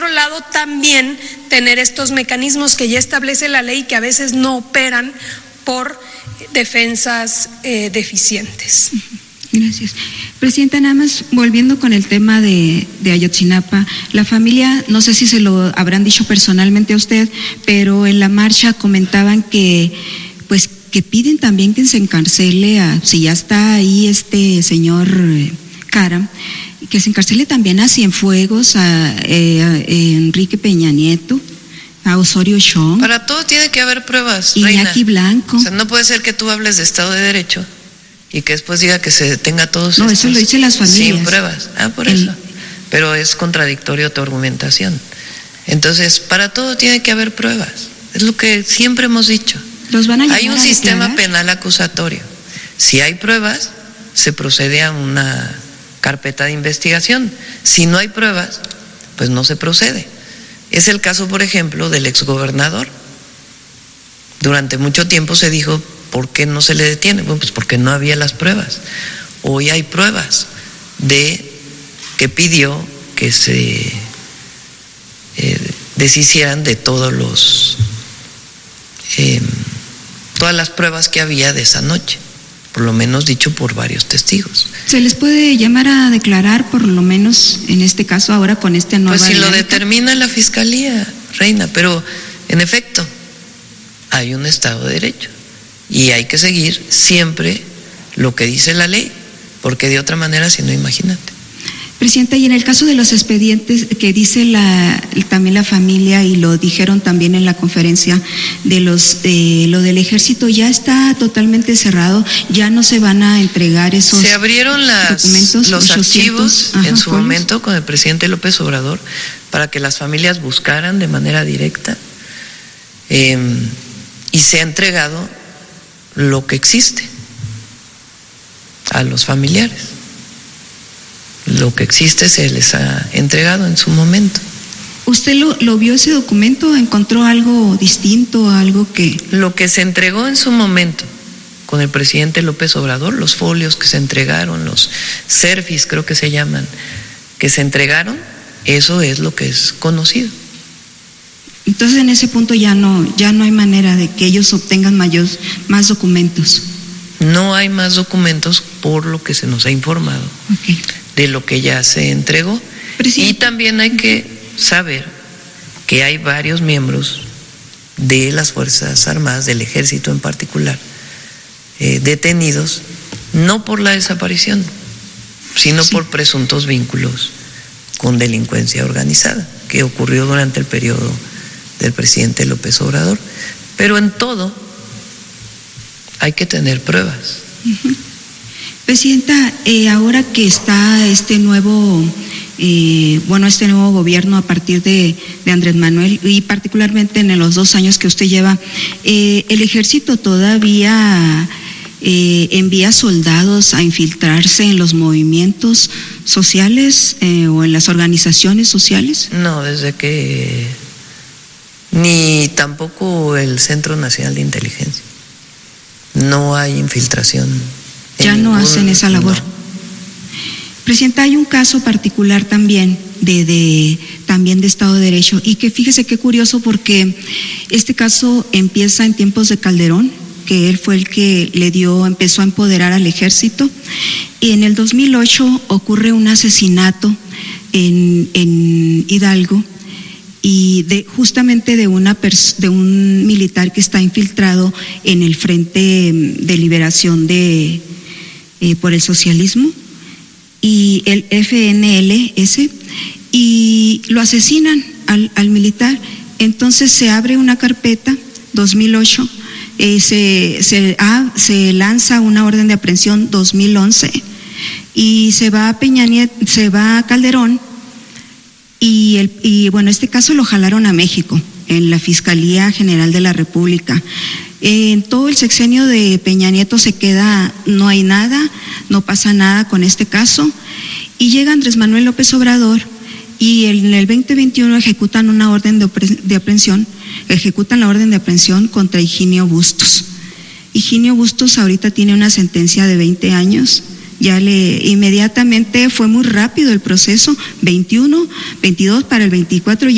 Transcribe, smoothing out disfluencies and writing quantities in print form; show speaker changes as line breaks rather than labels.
lado, también tener estos mecanismos que ya establece la ley que a veces no operan por defensas deficientes.
Gracias. Presidenta, nada más volviendo con el tema de Ayotzinapa, la familia, no sé si se lo habrán dicho personalmente a usted, pero en la marcha comentaban que piden también que se encarcele si ya está ahí este señor Caram, que se encarcele también a Cienfuegos, a Enrique Peña Nieto, a Osorio Chong.
Para todo tiene que haber pruebas,
Iñaki Blanco.
O sea, no puede ser que tú hables de Estado de Derecho y que después diga que se detenga a todos.
No, eso lo dicen las familias.
Sin pruebas. Por eso. Pero es contradictorio tu argumentación. Entonces, para todo tiene que haber pruebas. Es lo que siempre hemos dicho.
¿Los van a llamar
Hay un
a
sistema
declarar?
penal acusatorio. Si hay pruebas, se procede a una carpeta de investigación. Si no hay pruebas, pues no se procede. Es el caso, por ejemplo, del exgobernador. Durante mucho tiempo se dijo, ¿por qué no se le detiene? Bueno, pues porque no había las pruebas. Hoy hay pruebas de que pidió que se deshicieran de todas las pruebas que había de esa noche, por lo menos dicho por varios testigos.
¿Se les puede llamar a declarar, por lo menos en este caso, ahora con esta nueva
Pues si lo
dinámica?
determina la Fiscalía, Reina, pero en efecto, hay un Estado de Derecho y hay que seguir siempre lo que dice la ley, porque de otra manera, si no, imagínate.
Presidenta, y en el caso de los expedientes que dice también la familia, y lo dijeron también en la conferencia de lo del ejército, ya está totalmente cerrado, ya no se van a entregar esos
Se abrieron
documentos,
los
800,
archivos en su
folios.
momento con el presidente López Obrador para que las familias buscaran de manera directa y se ha entregado lo que existe a los familiares. Lo que existe se les ha entregado en su momento.
¿Usted lo vio ese documento? ¿Encontró algo distinto, algo que...?
Lo que se entregó en su momento con el presidente López Obrador, los folios que se entregaron, los CERFIs creo que se llaman, que se entregaron, eso es lo que es conocido.
Entonces en ese punto ya no hay manera de que ellos obtengan más documentos.
No hay más documentos por lo que se nos ha informado.
Okay.
De lo que ya se entregó. Y también hay que saber que hay varios miembros de las Fuerzas Armadas, del Ejército en particular, detenidos, no por la desaparición, sino por presuntos vínculos con delincuencia organizada, que ocurrió durante el periodo del presidente López Obrador. Pero en todo hay que tener pruebas.
Uh-huh. Presidenta, ahora que está este nuevo gobierno a partir de Andrés Manuel, y particularmente en los 2 años que usted lleva, ¿el ejército todavía envía soldados a infiltrarse en los movimientos sociales o en las organizaciones sociales?
No, desde que ni tampoco el Centro Nacional de Inteligencia. No hay infiltración.
Ya no hacen esa labor. No. Presidenta, hay un caso particular también también de Estado de Derecho, y que fíjese qué curioso, porque este caso empieza en tiempos de Calderón, que él fue el que empezó a empoderar al ejército, y en el 2008 ocurre un asesinato en Hidalgo, y justamente de un militar que está infiltrado en el Frente de Liberación por el Socialismo, y el FNLS, y lo asesinan al militar. Entonces se abre una carpeta, 2008, se lanza una orden de aprehensión 2011, y se va a Calderón, y este caso lo jalaron a México, en la Fiscalía General de la República. En todo el sexenio de Peña Nieto se queda, no hay nada, no pasa nada con este caso, y llega Andrés Manuel López Obrador, y en el 2021 ejecutan la orden de aprehensión contra Higinio Bustos. Higinio Bustos ahorita tiene una sentencia de 20 años, inmediatamente fue muy rápido el proceso, 22 para el 24